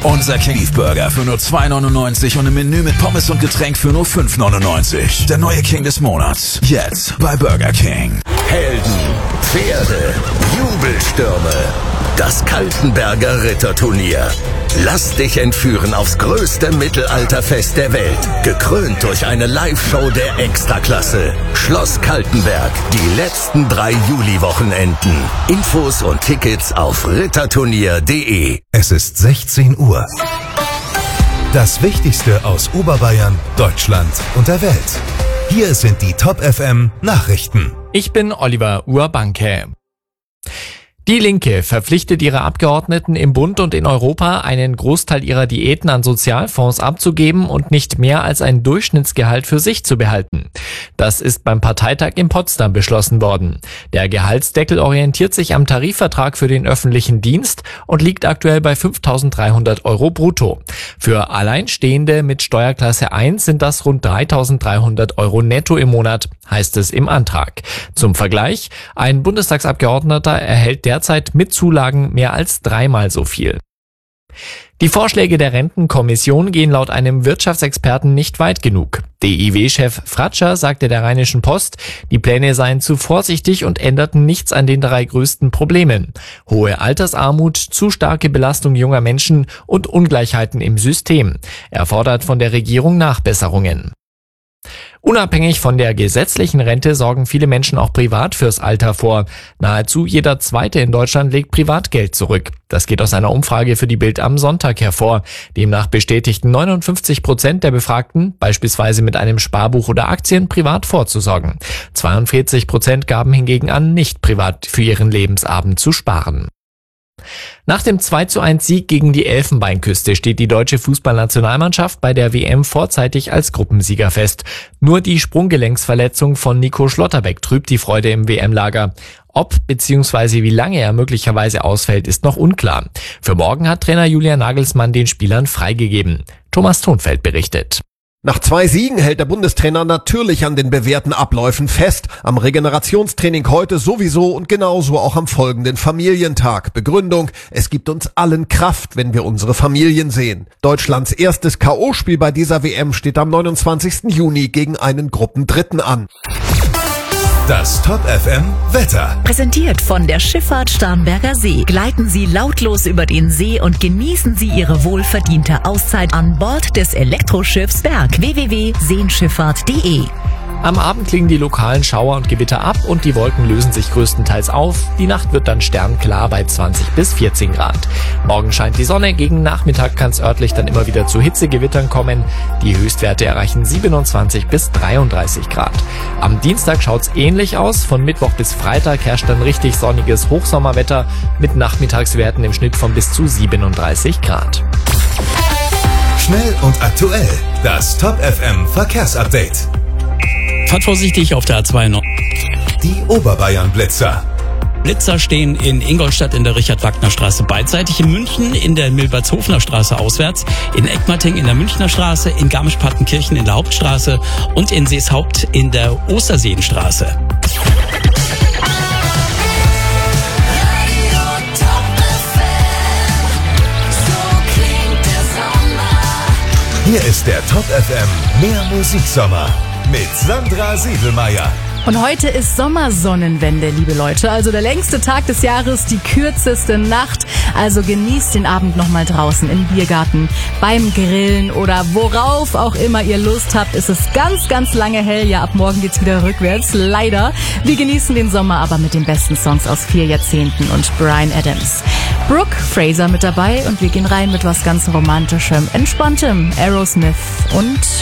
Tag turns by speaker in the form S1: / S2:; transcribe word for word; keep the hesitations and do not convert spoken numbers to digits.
S1: Unser King Beef Burger für nur zwei neunundneunzig und ein Menü mit Pommes und Getränk für nur fünf neunundneunzig. Der neue King des Monats. Jetzt bei Burger King.
S2: Helden, Pferde, Jubelstürme. Das Kaltenberger Ritterturnier. Lass dich entführen aufs größte Mittelalterfest der Welt. Gekrönt durch eine Live-Show der Extraklasse. Schloss Kaltenberg. Die letzten drei Juli-Wochenenden. Infos und Tickets auf ritterturnier punkt de.
S3: Es ist sechzehn Uhr. Das Wichtigste aus Oberbayern, Deutschland und der Welt. Hier sind die Top F M Nachrichten.
S4: Ich bin Oliver Urbanke. Die Linke verpflichtet ihre Abgeordneten im Bund und in Europa, einen Großteil ihrer Diäten an Sozialfonds abzugeben und nicht mehr als ein Durchschnittsgehalt für sich zu behalten. Das ist beim Parteitag in Potsdam beschlossen worden. Der Gehaltsdeckel orientiert sich am Tarifvertrag für den öffentlichen Dienst und liegt aktuell bei fünftausenddreihundert Euro brutto. Für Alleinstehende mit Steuerklasse eins sind das rund dreitausenddreihundert Euro netto im Monat, heißt es im Antrag. Zum Vergleich, ein Bundestagsabgeordneter erhält derzeit mit Zulagen mehr als dreimal so viel. Die Vorschläge der Rentenkommission gehen laut einem Wirtschaftsexperten nicht weit genug. D I W-Chef Fratscher sagte der Rheinischen Post, die Pläne seien zu vorsichtig und änderten nichts an den drei größten Problemen: hohe Altersarmut, zu starke Belastung junger Menschen und Ungleichheiten im System. Er fordert von der Regierung Nachbesserungen. Unabhängig von der gesetzlichen Rente sorgen viele Menschen auch privat fürs Alter vor. Nahezu jeder Zweite in Deutschland legt Privatgeld zurück. Das geht aus einer Umfrage für die Bild am Sonntag hervor. Demnach bestätigten neunundfünfzig Prozent der Befragten, beispielsweise mit einem Sparbuch oder Aktien, privat vorzusorgen. zweiundvierzig Prozent gaben hingegen an, nicht privat für ihren Lebensabend zu sparen. Nach dem zwei zu eins Sieg gegen die Elfenbeinküste steht die deutsche Fußballnationalmannschaft bei der W M vorzeitig als Gruppensieger fest. Nur die Sprunggelenksverletzung von Nico Schlotterbeck trübt die Freude im W M-Lager. Ob bzw. wie lange er möglicherweise ausfällt, ist noch unklar. Für morgen hat Trainer Julian Nagelsmann den Spielern freigegeben. Thomas Thonfeld berichtet.
S5: Nach zwei Siegen hält der Bundestrainer natürlich an den bewährten Abläufen fest. Am Regenerationstraining heute sowieso und genauso auch am folgenden Familientag. Begründung: Es gibt uns allen Kraft, wenn wir unsere Familien sehen. Deutschlands erstes K O-Spiel bei dieser W M steht am neunundzwanzigsten Juni gegen einen Gruppendritten an.
S3: Das Top F M Wetter.
S6: Präsentiert von der Schifffahrt Starnberger See. Gleiten Sie lautlos über den See und genießen Sie Ihre wohlverdiente Auszeit an Bord des Elektroschiffs Berg. w w w punkt seenschifffahrt punkt de.
S4: Am Abend klingen die lokalen Schauer und Gewitter ab und die Wolken lösen sich größtenteils auf. Die Nacht wird dann sternklar bei zwanzig bis vierzehn Grad. Morgen scheint die Sonne, gegen Nachmittag kann es örtlich dann immer wieder zu Hitzegewittern kommen. Die Höchstwerte erreichen siebenundzwanzig bis dreiunddreißig Grad. Am Dienstag schaut's ähnlich aus. Von Mittwoch bis Freitag herrscht dann richtig sonniges Hochsommerwetter mit Nachmittagswerten im Schnitt von bis zu siebenunddreißig Grad.
S3: Schnell und aktuell. Das Top F M Verkehrsupdate.
S7: Fahrt vorsichtig auf der A zwei.
S3: Die Oberbayern-Blitzer.
S7: Blitzer stehen in Ingolstadt in der Richard-Wagner-Straße beidseitig, in München in der Milbertshofener Straße auswärts, in Eckmarting in der Münchner Straße, in Garmisch-Partenkirchen in der Hauptstraße und in Seeshaupt in der Osterseenstraße.
S3: Hier ist der Top F M Mehr Musiksommer mit Sandra Siedelmeier.
S8: Und heute ist Sommersonnenwende, liebe Leute. Also der längste Tag des Jahres, die kürzeste Nacht. Also genießt den Abend nochmal draußen im Biergarten, beim Grillen oder worauf auch immer ihr Lust habt. Es ist ganz, ganz lange hell. Ja, ab morgen geht's wieder rückwärts, leider. Wir genießen den Sommer aber mit den besten Songs aus vier Jahrzehnten und Bryan Adams. Brooke Fraser mit dabei und wir gehen rein mit was ganz Romantischem, Entspanntem. Aerosmith und